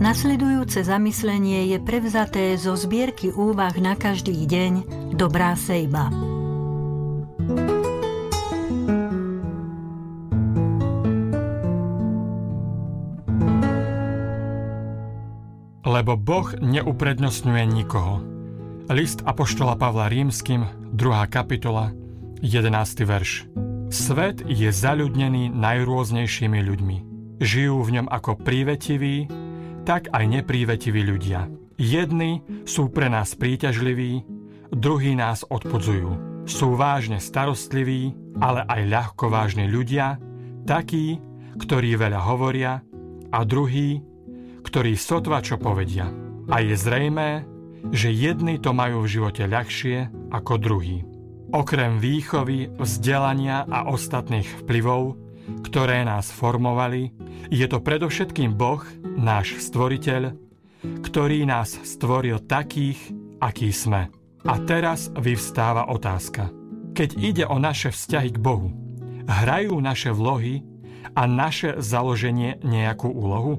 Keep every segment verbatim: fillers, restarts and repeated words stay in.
Nasledujúce zamyslenie je prevzaté zo zbierky úvah na každý deň Dobrá sejba. Lebo Boh neuprednostňuje nikoho. List apoštola Pavla Rímskym, druhá kapitola, jedenásty verš. Svet je zaľudnený najrôznejšími ľuďmi. Žijú v ňom ako prívetiví, tak aj neprívětiví ľudia. Jedni sú pre nás príťažliví, druhí nás odpudzujú. Sú vážne starostliví, ale aj ľahkovážni ľudia, takí, ktorí veľa hovoria, a druhí, ktorí sotva čo povedia. A je zrejmé, že jedni to majú v živote ľahšie ako druhí. Okrem výchovy, vzdelania a ostatných vplyvov, ktoré nás formovali, je to predovšetkým Boh, náš stvoriteľ, ktorý nás stvoril takých, akí sme. A teraz vyvstáva otázka. Keď ide o naše vzťahy k Bohu, hrajú naše vlohy a naše založenie nejakú úlohu?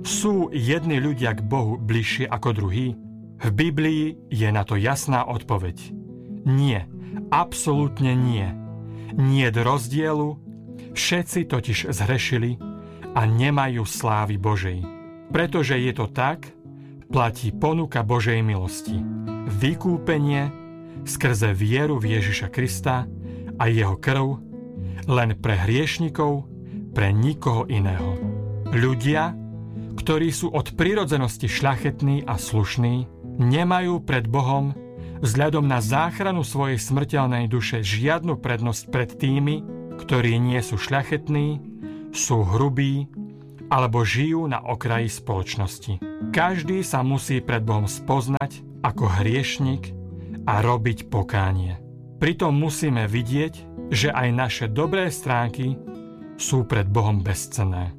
Sú jedni ľudia k Bohu bližšie ako druhí? V Biblii je na to jasná odpoveď. Nie, absolútne nie. Niet rozdielu, všetci totiž zhrešili a nemajú slávy Božej. Pretože je to tak, platí ponuka Božej milosti. Vykúpenie skrze vieru v Ježiša Krista a jeho krv len pre hriešnikov, pre nikoho iného. Ľudia, ktorí sú od prirodzenosti šľachetní a slušní, nemajú pred Bohom vzhľadom na záchranu svojej smrteľnej duše žiadnu prednosť pred tými, ktorí nie sú šľachetní, sú hrubí alebo žijú na okraji spoločnosti. Každý sa musí pred Bohom spoznať ako hriešnik a robiť pokánie. Pritom musíme vidieť, že aj naše dobré stránky sú pred Bohom bezcenné.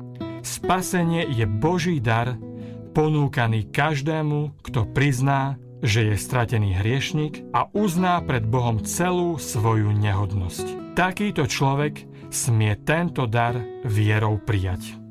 Spasenie je Boží dar, ponúkaný každému, kto prizná, že je stratený hriešnik a uzná pred Bohom celú svoju nehodnosť. Takýto človek smie tento dar vierou prijať.